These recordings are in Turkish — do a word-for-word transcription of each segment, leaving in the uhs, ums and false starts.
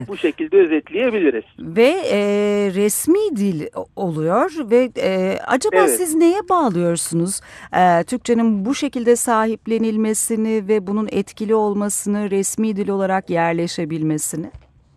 Bu şekilde özetleyebiliriz. Ve e, resmi dil oluyor ve e, acaba Evet. siz neye bağlıyorsunuz e, Türkçenin bu şekilde sahiplenilmesini ve bunun etkili olmasını, resmi dil olarak yerleşebilmesini?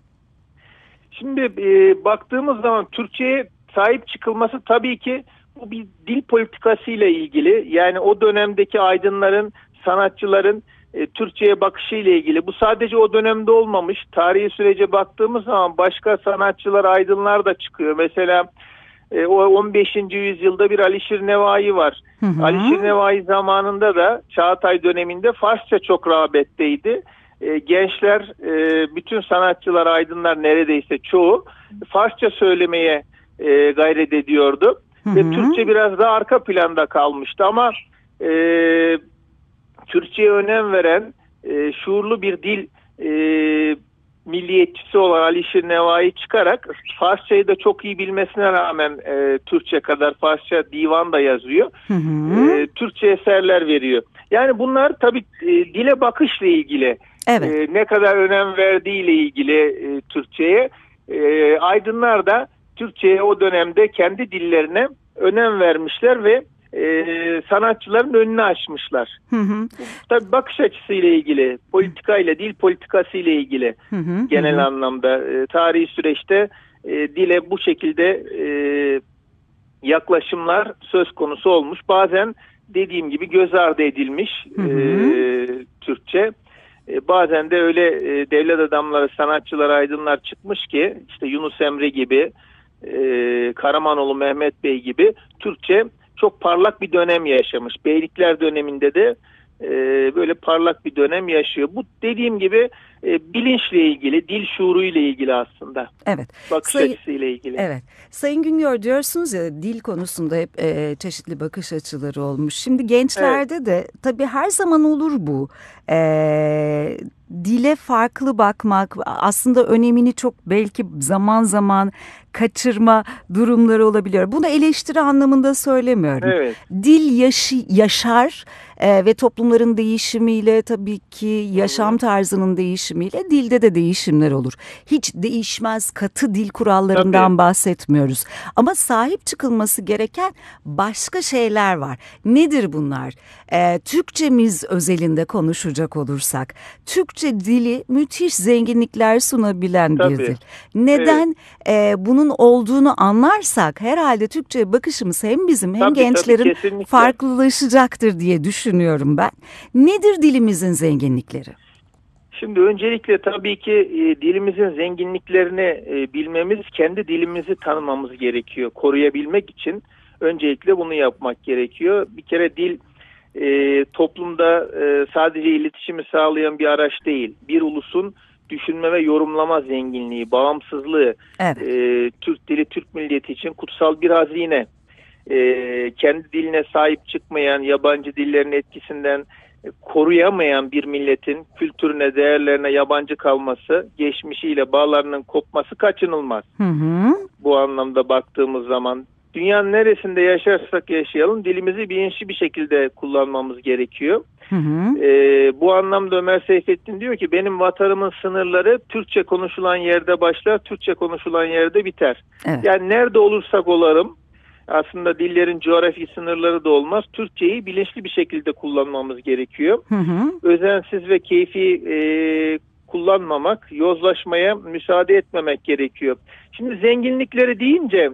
Şimdi e, baktığımız zaman Türkçe'ye sahip çıkılması tabii ki bu bir dil politikası ile ilgili. Yani o dönemdeki aydınların, sanatçıların e, Türkçe'ye bakışı ile ilgili. Bu sadece o dönemde olmamış. Tarihi sürece baktığımız zaman başka sanatçılar, aydınlar da çıkıyor. Mesela e, o on beşinci yüzyılda bir Alişir Nevai var. Hı hı. Alişir Nevai zamanında da Çağatay döneminde Farsça çok rağbetteydi. E, gençler, e, bütün sanatçılar, aydınlar neredeyse çoğu Farsça söylemeye e, gayret ediyordu. Hı hı. Ve Türkçe biraz daha arka planda kalmıştı ama e, Türkçe'ye önem veren e, şuurlu bir dil e, milliyetçisi olan Alişir Nevai çıkarak Farsçayı da çok iyi bilmesine rağmen e, Türkçe kadar Farsça divan da yazıyor. Hı hı. E, Türkçe eserler veriyor. Yani bunlar tabii e, dile bakışla ilgili. Evet. E, ne kadar önem verdiğiyle ilgili e, Türkçe'ye. E, aydınlar da Türkçe'ye o dönemde kendi dillerine önem vermişler ve e, sanatçıların önünü açmışlar. Hı hı. Tabii bakış açısıyla ilgili, politikayla, dil politikası ile ilgili Hı hı. genel Hı hı. anlamda e, tarihi süreçte e, dile bu şekilde e, yaklaşımlar söz konusu olmuş. Bazen dediğim gibi göz ardı edilmiş Hı hı. e, Türkçe. E, bazen de öyle e, devlet adamları, sanatçılar, aydınlar çıkmış ki işte Yunus Emre gibi, e, Karamanoğlu Mehmet Bey gibi Türkçe çok parlak bir dönem yaşamış. Beylikler döneminde de e, böyle parlak bir dönem yaşıyor. Bu dediğim gibi e, bilinçle ilgili, dil şuuruyla ilgili aslında. Evet. Bakış Sayın, açısıyla ilgili. evet. Sayın Güngör, diyorsunuz ya, dil konusunda hep e, çeşitli bakış açıları olmuş. Şimdi Evet. gençlerde de tabii her zaman olur bu. E, dile farklı bakmak, aslında önemini çok belki zaman zaman kaçırma durumları olabiliyor. Bunu eleştiri anlamında söylemiyorum. Evet. Dil yaşı, yaşar e, ve toplumların değişimiyle, tabii ki Hı yaşam hı. tarzının değişimiyle dilde de değişimler olur. Hiç değişmez katı dil Tabii. kurallarından bahsetmiyoruz. Ama sahip çıkılması gereken başka şeyler var. Nedir bunlar? Ee, Türkçemiz özelinde konuşacak olursak, Türkçe dili müthiş zenginlikler sunabilen bir dil. Tabii. Evet. Neden e, bunun olduğunu anlarsak herhalde Türkçe'ye bakışımız hem bizim hem Tabii tabii gençlerin kesinlikle. farklılaşacaktır diye düşünüyorum ben. Nedir dilimizin zenginlikleri? Şimdi öncelikle tabii ki e, dilimizin zenginliklerini e, bilmemiz, kendi dilimizi tanımamız gerekiyor. Koruyabilmek için öncelikle bunu yapmak gerekiyor. Bir kere dil e, toplumda e, sadece iletişimi sağlayan bir araç değil. Bir ulusun düşünme ve yorumlama zenginliği, bağımsızlığı, Evet. e, Türk dili, Türk milleti için kutsal bir hazine. E, kendi diline sahip çıkmayan, yabancı dillerin etkisinden e, koruyamayan bir milletin kültürüne, değerlerine yabancı kalması, geçmişiyle bağlarının kopması kaçınılmaz. Hı hı. Bu anlamda baktığımız zaman dünyanın neresinde yaşarsak yaşayalım dilimizi bilinçli bir şekilde kullanmamız gerekiyor. Hı hı. E, bu anlamda Ömer Seyfettin diyor ki benim vatanımın sınırları Türkçe konuşulan yerde başlar, Türkçe konuşulan yerde biter. Evet. Yani nerede olursak olalım, aslında dillerin coğrafi sınırları da olmaz. Türkçeyi bilinçli bir şekilde kullanmamız gerekiyor. Hı hı. Özensiz ve keyfi e, kullanmamak, yozlaşmaya müsaade etmemek gerekiyor. Şimdi zenginlikleri deyince,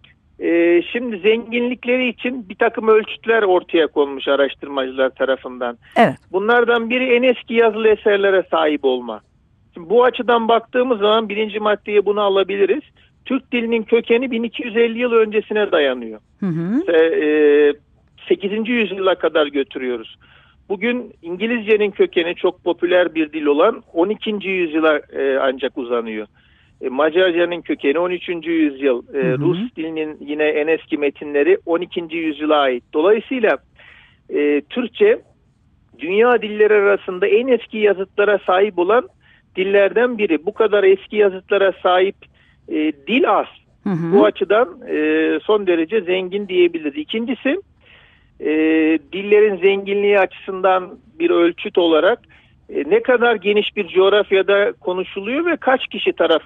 e, şimdi zenginlikleri için bir takım ölçütler ortaya konmuş araştırmacılar tarafından. Evet. Bunlardan biri en eski yazılı eserlere sahip olma. Şimdi bu açıdan baktığımız zaman birinci maddeye bunu alabiliriz. Türk dilinin kökeni bin iki yüz elli yıl öncesine dayanıyor. Hı hı. sekizinci yüzyıla kadar götürüyoruz. Bugün İngilizcenin kökeni çok popüler bir dil olan on ikinci yüzyıla ancak uzanıyor. Macarcanın kökeni on üçüncü yüzyıl. Hı hı. Rus dilinin yine en eski metinleri on ikinci yüzyıla ait. Dolayısıyla Türkçe dünya dilleri arasında en eski yazıtlara sahip olan dillerden biri. Bu kadar eski yazıtlara sahip e, dil az. Hı hı. Bu açıdan e, son derece zengin diyebiliriz. İkincisi e, dillerin zenginliği açısından bir ölçüt olarak e, ne kadar geniş bir coğrafyada konuşuluyor ve kaç kişi tarafından